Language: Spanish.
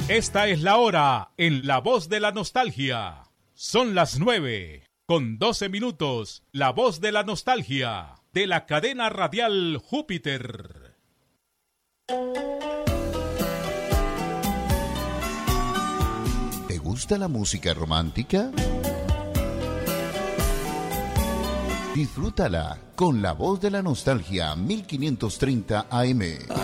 Esta es la hora en La Voz de la Nostalgia. Son las 9:12. La Voz de la Nostalgia, de la cadena radial Júpiter. ¿Te gusta la música romántica? Disfrútala con La Voz de la Nostalgia 1530 AM.